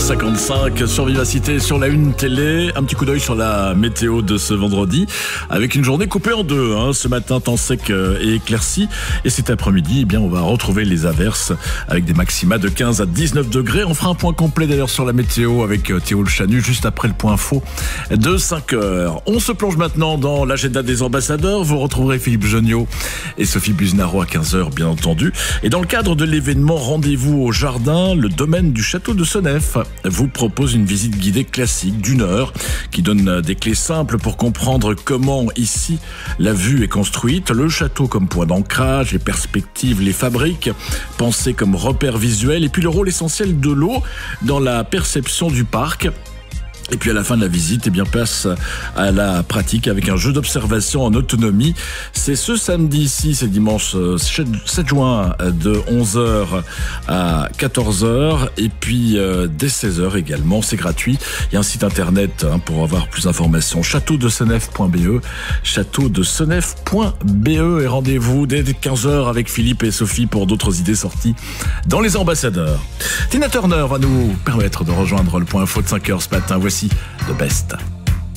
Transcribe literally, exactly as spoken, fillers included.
cinquante-cinq sur Vivacité, sur la Une télé. Un petit coup d'œil sur la météo de ce vendredi, avec une journée coupée en deux. Hein. Ce matin, temps sec et éclairci. Et cet après-midi, eh bien, on va retrouver les averses avec des maxima de quinze à dix-neuf degrés. On fera un point complet d'ailleurs sur la météo avec Théo Le Chanu, juste après le point faux de cinq heures. On se plonge maintenant dans l'agenda des ambassadeurs. Vous retrouverez Philippe Geniot et Sophie Buznaro à quinze heures, bien entendu. Et dans le cadre de l'événement Rendez-vous au Jardin, le domaine du château de Senef vous propose une visite guidée classique d'une heure qui donne des clés simples pour comprendre comment ici la vue est construite, le château comme point d'ancrage, les perspectives, les fabriques, pensées comme repère visuel et puis le rôle essentiel de l'eau dans la perception du parc. Et puis à la fin de la visite, eh bien, passe à la pratique avec un jeu d'observation en autonomie. C'est ce samedi ici, c'est dimanche sept juin de onze heures à quatorze heures et puis euh, dès seize heures également, c'est gratuit. Il y a un site internet hein, pour avoir plus d'informations, château de senef point b e, château de senef point b e et rendez-vous dès quinze heures avec Philippe et Sophie pour d'autres idées sorties dans les ambassadeurs. Tina Turner va nous permettre de rejoindre le point info de cinq heures ce matin. Voici The Best.